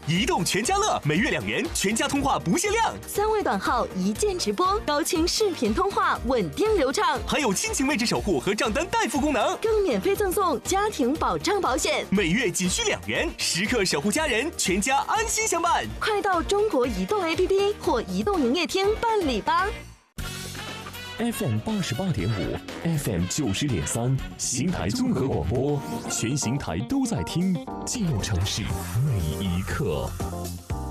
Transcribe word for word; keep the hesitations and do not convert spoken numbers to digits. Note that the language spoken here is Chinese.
移动全家乐，每月两元，全家通话不限量， 三位短号一键直播，高清视频通话稳定流畅， 还有亲情位置守护和账单代付功能， 更免费赠送家庭保障保险， 每月仅需两元，时刻守护家人，全家安心相伴。 快到中国移动 A P P 或移动营业厅办理吧。 F M 八十八点五 ，F M 九十点三，邢台综合广播，全邢台都在听，记录城市每一刻。